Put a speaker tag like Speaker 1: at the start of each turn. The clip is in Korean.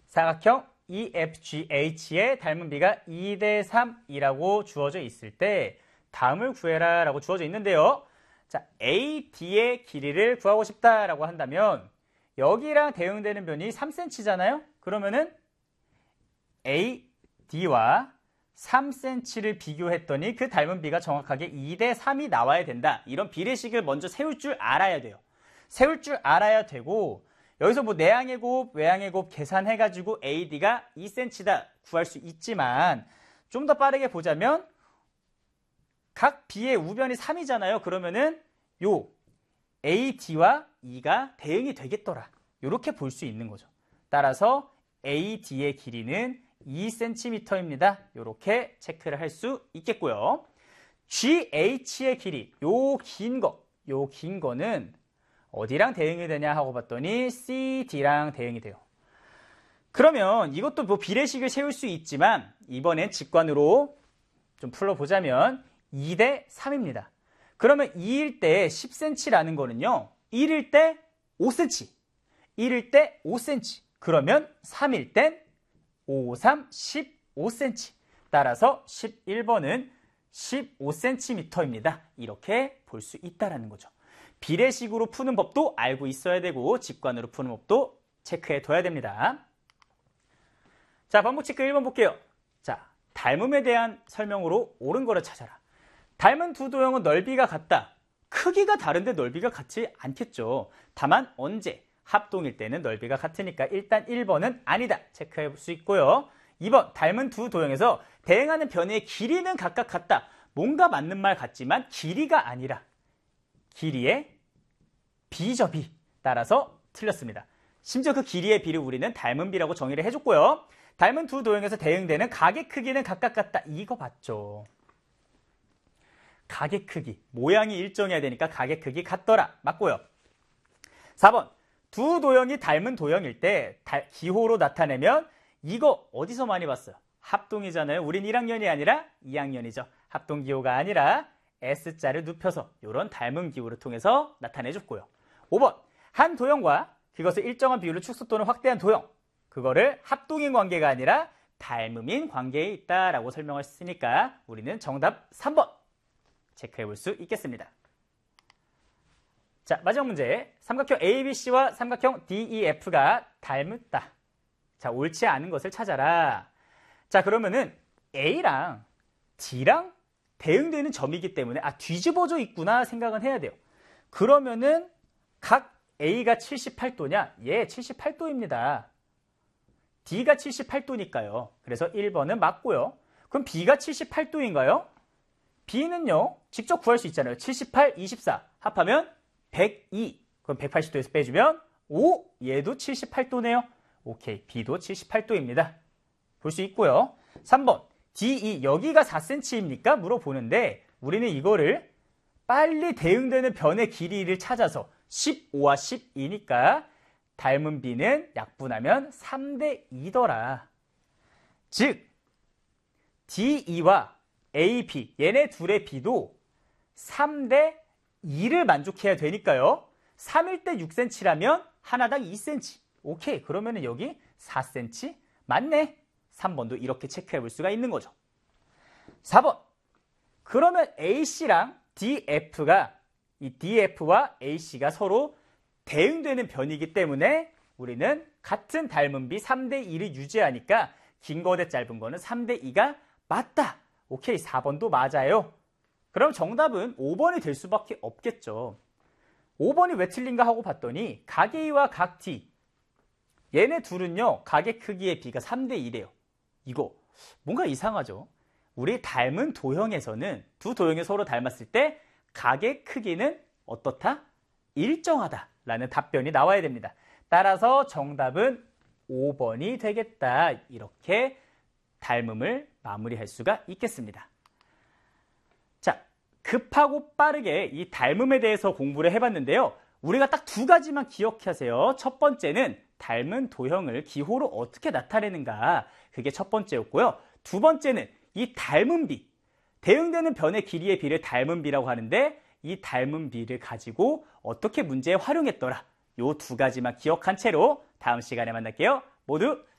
Speaker 1: 사각형 EFGH의 닮은 비가 2대 3이라고 주어져 있을 때 다음을 구해라 라고 주어져 있는데요. 자, AD의 길이를 구하고 싶다라고 한다면 여기랑 대응되는 변이 3cm잖아요. 그러면은 AD와 3cm를 비교했더니 그 닮은 비가 정확하게 2대 3이 나와야 된다. 이런 비례식을 먼저 세울 줄 알아야 돼요. 세울 줄 알아야 되고 여기서 뭐 내항의 곱, 외항의 곱 계산해가지고 AD가 2cm다 구할 수 있지만 좀 더 빠르게 보자면 각 B의 우변이 3이잖아요. 그러면은 요 AD와 E가 대응이 되겠더라. 이렇게 볼 수 있는 거죠. 따라서 AD의 길이는 2cm입니다. 이렇게 체크를 할 수 있겠고요. GH의 길이, 요 긴 거는 어디랑 대응이 되냐 하고 봤더니 CD랑 대응이 돼요. 그러면 이것도 뭐 비례식을 세울 수 있지만 이번엔 직관으로 좀 풀어보자면 2대 3입니다. 그러면 2일 때 10cm라는 거는요. 1일 때 5cm, 1일 때 5cm, 그러면 3일 땐 5, 3, 15cm. 따라서 11번은 15cm입니다. 이렇게 볼 수 있다는 거죠. 비례식으로 푸는 법도 알고 있어야 되고 직관으로 푸는 법도 체크해 둬야 됩니다. 자, 반복 체크 1번 볼게요. 자, 닮음에 대한 설명으로 옳은 거를 찾아라. 닮은 두 도형은 넓이가 같다. 크기가 다른데 넓이가 같지 않겠죠. 다만 언제? 합동일 때는 넓이가 같으니까 일단 1번은 아니다. 체크해 볼 수 있고요. 2번, 닮은 두 도형에서 대응하는 변의 길이는 각각 같다. 뭔가 맞는 말 같지만 길이가 아니라 길이의 비죠, 비. 따라서 틀렸습니다. 심지어 그 길이의 비를 우리는 닮은 비라고 정의를 해줬고요. 닮은 두 도형에서 대응되는 각의 크기는 각각 같다. 이거 봤죠. 각의 크기, 모양이 일정해야 되니까 각의 크기 같더라. 맞고요. 4번, 두 도형이 닮은 도형일 때 기호로 나타내면 이거 어디서 많이 봤어요? 합동이잖아요. 우린 1학년이 아니라 2학년이죠. 합동기호가 아니라 S자를 눕혀서 이런 닮은 기호를 통해서 나타내줬고요. 5번, 한 도형과 그것을 일정한 비율로 축소 또는 확대한 도형, 그거를 합동인 관계가 아니라 닮음인 관계에 있다라고 설명했으니까 우리는 정답 3번 체크해 볼 수 있겠습니다. 자, 마지막 문제. 삼각형 ABC와 삼각형 DEF가 닮았다. 자, 옳지 않은 것을 찾아라. 자, 그러면은 A랑 D랑 대응되는 점이기 때문에 뒤집어져 있구나 생각은 해야 돼요. 그러면은 각 A가 78도냐? 예, 78도입니다. D가 78도니까요. 그래서 1번은 맞고요. 그럼 B가 78도인가요? B는요, 직접 구할 수 있잖아요. 78, 24 합하면 102. 그럼 180도에서 빼주면 5. 얘도 78도네요. 오케이, B도 78도입니다. 볼 수 있고요. 3번, DE, 여기가 4cm입니까? 물어보는데 우리는 이거를 빨리 대응되는 변의 길이를 찾아서 15와 12니까 닮은 B는 약분하면 3대 2더라. 즉, DE와 AB, 얘네 둘의 B도 3대 2를 만족해야 되니까요. 3일 때 6cm라면 하나당 2cm. 오케이, 그러면 여기 4cm 맞네. 3번도 이렇게 체크해 볼 수가 있는 거죠. 4번, 그러면 AC랑 DF가 이 DF와 AC가 서로 대응되는 변이기 때문에 우리는 같은 닮은 비 3대 2를 유지하니까 긴 거 대 짧은 거는 3대 2가 맞다. 오케이, 4번도 맞아요. 그럼 정답은 5번이 될 수밖에 없겠죠. 5번이 왜 틀린가 하고 봤더니 각 A와 각 D, 얘네 둘은요, 각의 크기의 비가 3대 2래요. 이거 뭔가 이상하죠? 우리 닮은 도형에서는 두 도형이 서로 닮았을 때 각의 크기는 어떻다? 일정하다라는 답변이 나와야 됩니다. 따라서 정답은 5번이 되겠다. 이렇게 닮음을 마무리할 수가 있겠습니다. 자, 급하고 빠르게 이 닮음에 대해서 공부를 해봤는데요. 우리가 딱 두 가지만 기억하세요. 첫 번째는 닮은 도형을 기호로 어떻게 나타내는가, 그게 첫 번째였고요. 두 번째는 이 닮은 비, 대응되는 변의 길이의 비를 닮은 비라고 하는데 이 닮은 비를 가지고 어떻게 문제에 활용했더라. 요 두 가지만 기억한 채로 다음 시간에 만날게요. 모두